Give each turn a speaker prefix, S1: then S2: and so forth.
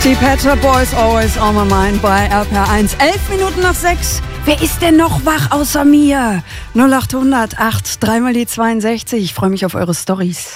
S1: Die Pet Shop Boys, Always on my mind bei RPR1. 11 Minuten nach 6. Wer ist denn noch wach außer mir? 0800 8 3 mal die 62. Ich freue mich auf eure Storys.